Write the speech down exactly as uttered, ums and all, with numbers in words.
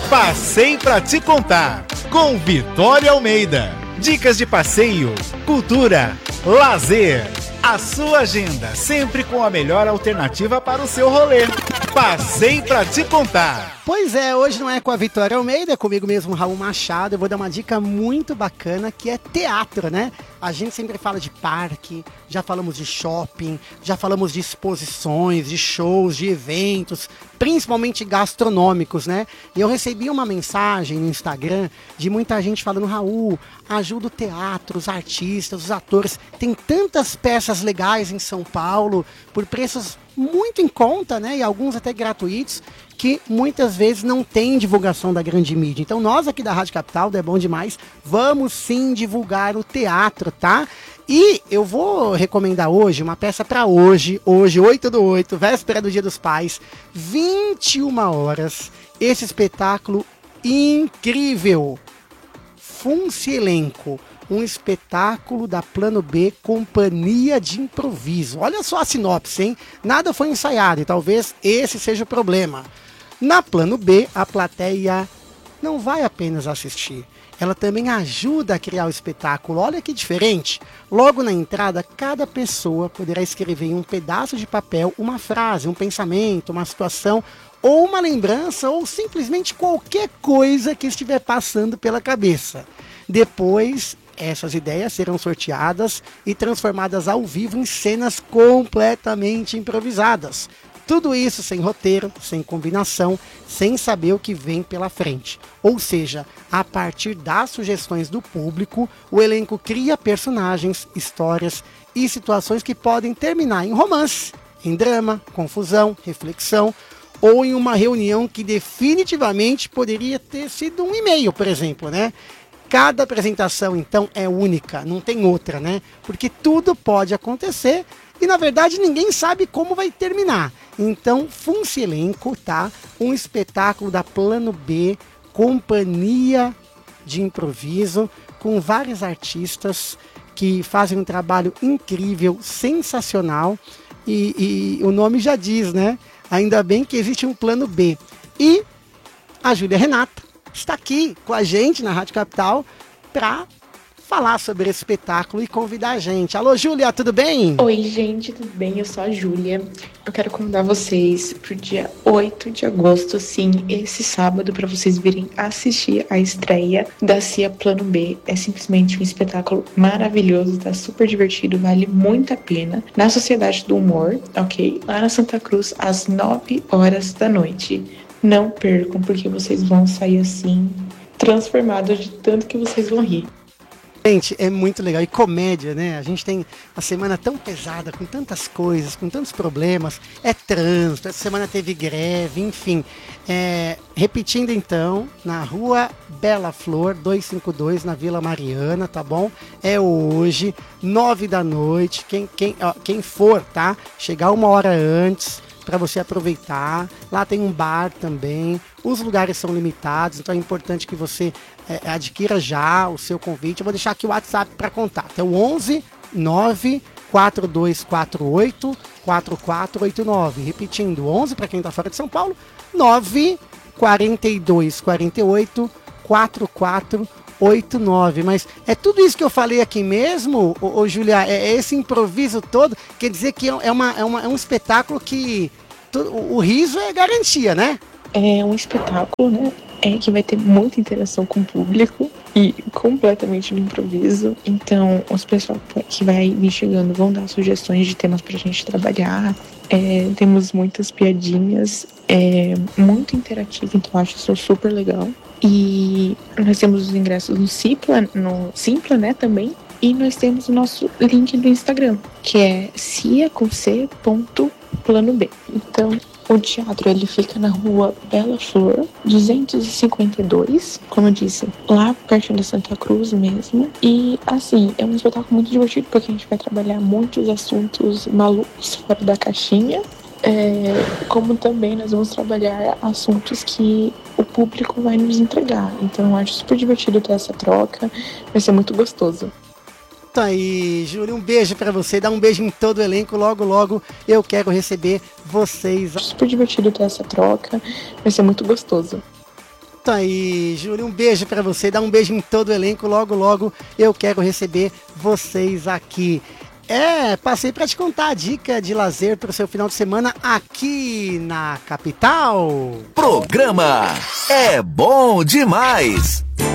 Passei pra te contar, com Vitória Almeida. Dicas de passeio, cultura, lazer. A sua agenda, sempre com a melhor alternativa para o seu rolê. Passei pra te contar. Pois é, hoje não é com a Vitória Almeida, é comigo mesmo, Raul Machado. Eu vou dar uma dica muito bacana, que é teatro, né? A gente sempre fala de parque, já falamos de shopping, já falamos de exposições, de shows, de eventos, principalmente gastronômicos, né? E eu recebi uma mensagem no Instagram de muita gente falando: Raul, ajuda o teatro, os artistas, os atores. Tem tantas peças legais em São Paulo, por preços muito em conta, né? E alguns até gratuitos, que muitas vezes não tem divulgação da grande mídia. Então nós aqui da Rádio Capital, é bom demais, vamos sim divulgar o teatro, tá? E eu vou recomendar hoje uma peça para hoje, hoje, oito do oito, véspera do Dia dos Pais, vinte e uma horas, esse espetáculo incrível, Funce Elenco, um espetáculo da Plano B, Companhia de Improviso. Olha só a sinopse, hein? Nada foi ensaiado e talvez esse seja o problema. Na Plano B, a plateia não vai apenas assistir, ela também ajuda a criar o espetáculo. Olha que diferente. Logo na entrada, cada pessoa poderá escrever em um pedaço de papel uma frase, um pensamento, uma situação, ou uma lembrança, ou simplesmente qualquer coisa que estiver passando pela cabeça. Depois, essas ideias serão sorteadas e transformadas ao vivo em cenas completamente improvisadas. Tudo isso sem roteiro, sem combinação, sem saber o que vem pela frente. Ou seja, a partir das sugestões do público, o elenco cria personagens, histórias e situações que podem terminar em romance, em drama, confusão, reflexão, ou em uma reunião que definitivamente poderia ter sido um e-mail, por exemplo, né? Cada apresentação, então, é única, não tem outra, né? Porque tudo pode acontecer e, na verdade, ninguém sabe como vai terminar. Então, Funce Elenco, tá? Um espetáculo da Plano B, Companhia de Improviso, com vários artistas que fazem um trabalho incrível, sensacional. E, e o nome já diz, né? Ainda bem que existe um Plano B. E a Júlia Renata está aqui com a gente na Rádio Capital para falar sobre esse espetáculo e convidar a gente. Alô, Júlia, tudo bem? Oi, gente, tudo bem? Eu sou a Júlia. Eu quero convidar vocês pro dia oito de agosto, sim, esse sábado, para vocês virem assistir a estreia da C I A Plano B. É simplesmente um espetáculo maravilhoso, tá super divertido, vale muito a pena. Na Sociedade do Humor, ok? Lá na Santa Cruz, às nove horas da noite. Não percam, porque vocês vão sair assim, transformados de tanto que vocês vão rir. Gente, é muito legal. E comédia, né? A gente tem uma semana tão pesada, com tantas coisas, com tantos problemas. É trânsito, essa semana teve greve, enfim. É, repetindo então, na Rua Bela Flor, duzentos e cinquenta e dois, na Vila Mariana, tá bom? É hoje, nove da noite. Quem, quem, ó, quem for, tá? Chegar uma hora antes, para você aproveitar. Lá tem um bar também. Os lugares são limitados, então é importante que você é, adquira já o seu convite. Eu vou deixar aqui o WhatsApp para contato. É o onze nove quatro dois quatro oito quatro quatro oito nove. Repetindo, onze para quem está fora de São Paulo, nove quatro dois quatro oito quatro quatro oito nove. Mas é tudo isso que eu falei aqui mesmo, ô, ô Júlia, é, é esse improviso todo, quer dizer que é, uma, é, uma, é um espetáculo que tu, o, o riso é garantia, né? É um espetáculo, né? É que vai ter muita interação com o público e completamente no improviso. Então, os pessoal que vai me chegando vão dar sugestões de temas pra gente trabalhar. É, temos muitas piadinhas, é muito interativo, então eu acho isso super legal. E nós temos os ingressos no Simpla, no Simpla, né, também. E nós temos o nosso link do Instagram, que é cia com c ponto plano b. Então, o teatro ele fica na Rua Bela Flor, duzentos e cinquenta e dois, como eu disse, lá perto da Santa Cruz mesmo. E assim, é um espetáculo muito divertido, porque a gente vai trabalhar muitos assuntos malucos fora da caixinha. É, como também nós vamos trabalhar assuntos que o público vai nos entregar. Então eu acho super divertido ter essa troca, vai ser muito gostoso. Tá aí, Júlia, um beijo pra você, dá um beijo em todo o elenco, logo, logo eu quero receber vocês. Super divertido ter essa troca, vai ser muito gostoso. Isso aí, Júlio, um beijo pra você, dá um beijo em todo o elenco, logo, logo eu quero receber vocês aqui. É, passei pra te contar a dica de lazer pro seu final de semana aqui na capital. Programa É Bom Demais.